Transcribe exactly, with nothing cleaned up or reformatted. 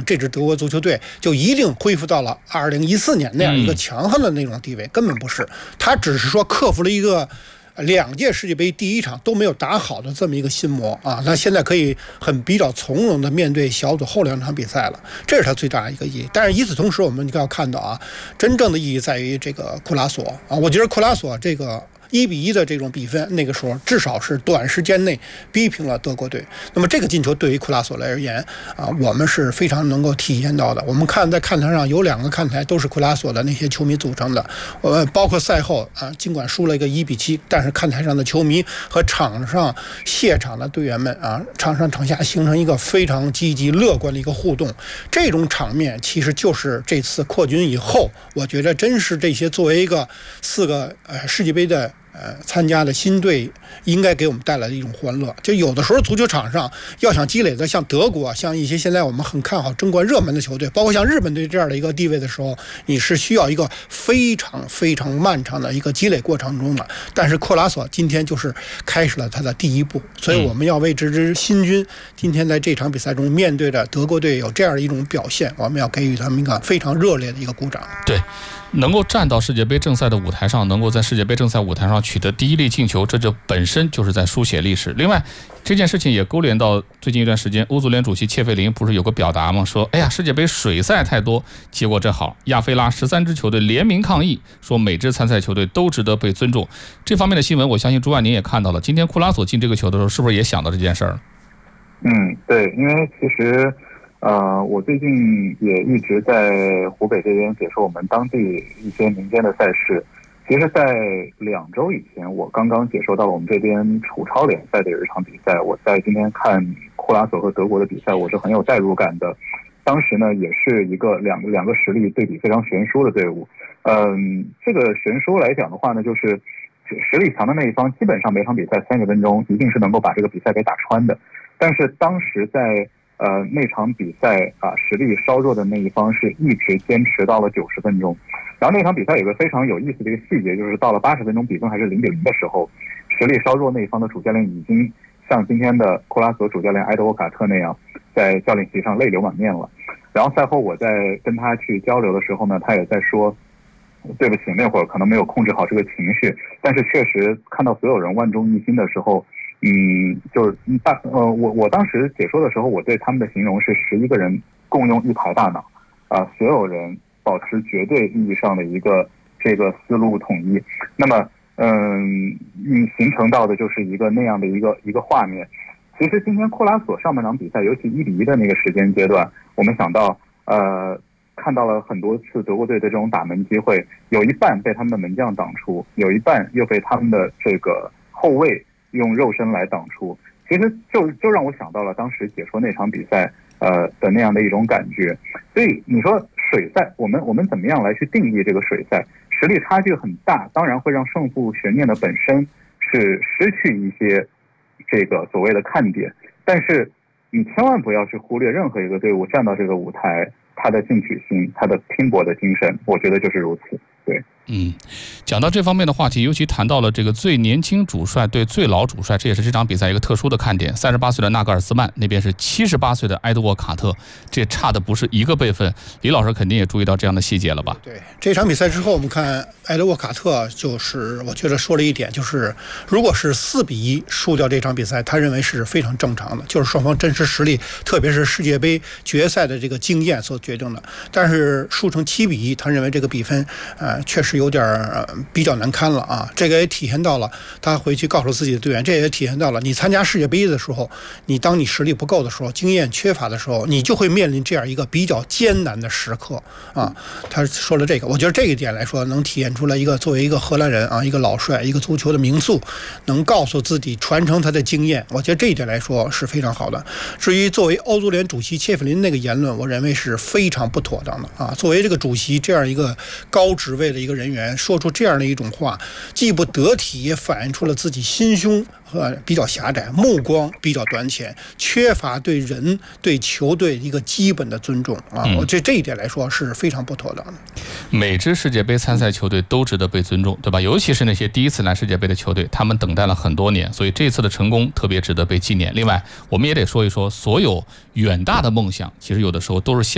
这支德国足球队就一定恢复到了二零一四年那样一个强悍的那种地位，根本不是。他只是说克服了一个两届世界杯第一场都没有打好的这么一个心魔啊，那现在可以很比较从容的面对小组后两场比赛了，这是他最大的一个意义。但是与此同时，我们要看到啊，真正的意义在于这个库拉索啊，我觉得库拉索这个一比一的这种比分，那个时候至少是短时间内逼平了德国队。那么这个进球对于库拉索来而言啊，我们是非常能够体验到的。我们看在看台上有两个看台都是库拉索的那些球迷组成的，呃，包括赛后啊，尽管输了一个一比七，但是看台上的球迷和场上谢场的队员们啊，场上场下形成一个非常积极乐观的一个互动。这种场面其实就是这次扩军以后，我觉得真是这些作为一个四个呃世界杯的。呃，参加的新队应该给我们带来的一种欢乐。就有的时候足球场上要想积累的，像德国，像一些现在我们很看好争冠热门的球队，包括像日本队这样的一个地位的时候，你是需要一个非常非常漫长的一个积累过程中的。但是库拉索今天就是开始了他的第一步，所以我们要为这支新军今天在这场比赛中面对着德国队有这样的一种表现，我们要给予他们一个非常热烈的一个鼓掌。 对。能够站到世界杯正赛的舞台上，能够在世界杯正赛舞台上取得第一粒进球，这就本身就是在书写历史。另外，这件事情也勾连到最近一段时间，欧足联主席切费林不是有个表达吗？说，哎呀，世界杯水赛太多。结果正好，亚非拉十三支球队联名抗议，说每支参赛球队都值得被尊重。这方面的新闻，我相信朱万您也看到了。今天库拉索进这个球的时候，是不是也想到这件事儿？ 嗯，对，因为其实。呃，我最近也一直在湖北这边解说我们当地一些民间的赛事。其实，在两周以前，我刚刚解说到了我们这边楚超联赛的有一场比赛。我在今天看库拉索和德国的比赛，我是很有代入感的。当时呢，也是一个两个两个实力对比非常悬殊的队伍。嗯，这个悬殊来讲的话呢，就是实力强的那一方，基本上每场比赛三十分钟一定是能够把这个比赛给打穿的。但是当时在呃，那场比赛啊，实力稍弱的那一方是一直坚持到了九十分钟。然后那场比赛有个非常有意思的一个细节，就是到了八十分钟比分还是零比零的时候，实力稍弱那一方的主教练已经像今天的库拉索主教练埃德沃卡特那样，在教练席上泪流满面了。然后赛后我在跟他去交流的时候呢，他也在说，对不起，那会儿可能没有控制好这个情绪，但是确实看到所有人万众一心的时候。嗯，就是大呃，我我当时解说的时候，我对他们的形容是十一个人共用一台大脑，啊、呃，所有人保持绝对意义上的一个这个思路统一。那么，嗯，你形成到的就是一个那样的一个一个画面。其实今天库拉索上半场比赛，尤其一比一的那个时间阶段，我们想到呃，看到了很多次德国队的这种打门机会，有一半被他们的门将挡出，有一半又被他们的这个后卫。用肉身来挡出，其实就就让我想到了当时解说那场比赛，呃的那样的一种感觉。所以你说水赛，我们我们怎么样来去定义这个水赛？实力差距很大，当然会让胜负悬念的本身是失去一些这个所谓的看点。但是你千万不要去忽略任何一个队伍站到这个舞台，他的进取心，他的拼搏的精神，我觉得就是如此。对。 嗯，讲到这方面的话题，尤其谈到了这个最年轻主帅对最老主帅，这也是这场比赛一个特殊的看点。三十八岁的纳格尔斯曼，那边是七十八岁的埃德沃卡特，这差的不是一个辈分。李老师肯定也注意到这样的细节了吧？ 对，这场比赛之后，我们看埃德沃卡特，就是我觉得说了一点，就是如果是四比一输掉这场比赛，他认为是非常正常的，就是双方真实实力，特别是世界杯决赛的这个经验所决定的。但是输成七比一，他认为这个比分，呃，确实有点、呃、比较难堪了啊。这个也体现到了他回去告诉自己的队员，这也体现到了你参加世界杯的时候，你当你实力不够的时候，经验缺乏的时候，你就会面临这样一个比较艰难的时刻啊。他说了这个，我觉得这一点来说，能体现出来一个作为一个荷兰人啊，一个老帅，一个足球的名宿，能告诉自己传承他的经验，我觉得这一点来说是非常好的。至于作为欧足联主席切弗林那个言论，我认为是非常不妥当的啊。作为这个主席这样一个高职位的一个人员，说出这样的一种话，既不得体，也反映出了自己心胸呃比较狭窄，目光比较短浅，缺乏对人对球队一个基本的尊重啊。我这这一点来说是非常不妥当的。 每支世界杯参赛球队都值得被尊重，对吧？尤其是那些第一次来世界杯的球队，他们等待了很多年，所以这次的成功特别值得被纪念。另外，我们也得说一说，所有远大的梦想，其实有的时候都是